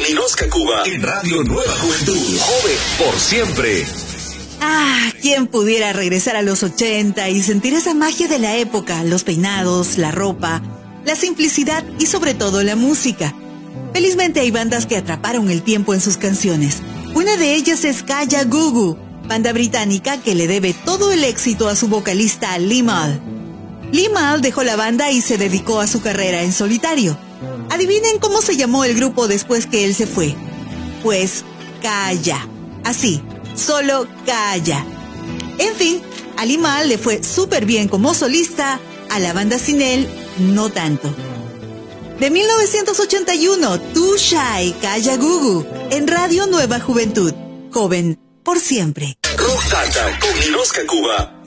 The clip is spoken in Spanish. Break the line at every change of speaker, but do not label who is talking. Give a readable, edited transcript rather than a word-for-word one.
con Ninosca Cuba en Radio Nueva Juventud. Joven por siempre.
¿Quién pudiera regresar a los 80 y sentir esa magia de la época? Los peinados, la ropa, la simplicidad y sobre todo la música. Felizmente hay bandas que atraparon el tiempo en sus canciones. Una de ellas es Kaya Gugu, banda británica que le debe todo el éxito a su vocalista Lee Mal. Lee Mal dejó la banda y se dedicó a su carrera en solitario. Adivinen cómo se llamó el grupo después que él se fue. Pues Kaya. Así, solo Kaya. En fin, a Lee Mal le fue súper bien como solista, a la banda sin él, no tanto. De 1981, Too Shy, Kaya Gugu, en Radio Nueva Juventud. Joven por siempre.
Rock Data con Ninosca Cuba.